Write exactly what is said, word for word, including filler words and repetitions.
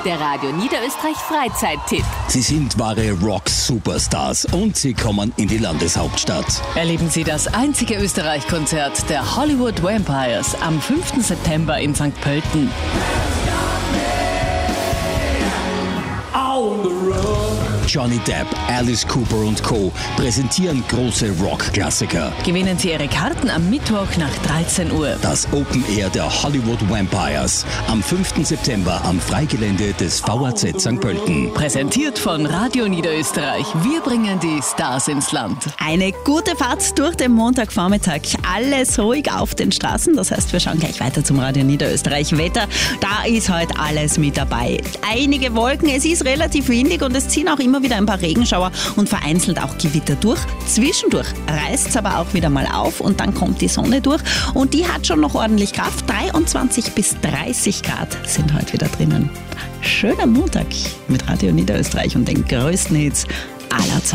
Der Radio Niederösterreich Freizeittipp. Sie sind wahre Rock-Superstars und sie kommen in die Landeshauptstadt. Erleben Sie das einzige Österreich-Konzert der Hollywood Vampires am fünften September in Sankt Pölten. Johnny Depp, Alice Cooper und Co. präsentieren große Rock-Klassiker. Gewinnen Sie Ihre Karten am Mittwoch nach dreizehn Uhr. Das Open Air der Hollywood Vampires am fünften September am Freigelände des V A Z Sankt Pölten. Präsentiert von Radio Niederösterreich. Wir bringen die Stars ins Land. Eine gute Fahrt durch den Montagvormittag. Alles ruhig auf den Straßen. Das heißt, wir schauen gleich weiter zum Radio Niederösterreich Wetter. Da ist heute alles mit dabei. Einige Wolken, es ist relativ windig und es ziehen auch immer wieder ein paar Regenschauer und vereinzelt auch Gewitter durch. Zwischendurch reißt es aber auch wieder mal auf und dann kommt die Sonne durch und die hat schon noch ordentlich Kraft. dreiundzwanzig bis dreißig Grad sind heute wieder drinnen. Schöner Montag mit Radio Niederösterreich und den größten Hits aller Zeiten.